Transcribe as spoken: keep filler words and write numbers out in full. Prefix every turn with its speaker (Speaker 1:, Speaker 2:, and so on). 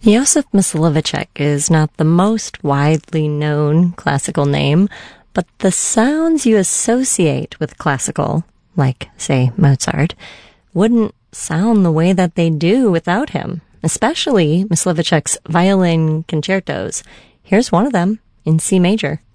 Speaker 1: Joseph Mysliveček is not the most widely known classical name, but the sounds you associate with classical, like, say, Mozart, wouldn't sound the way that they do without him, especially Mysliveček's violin concertos. Here's one of them in C major.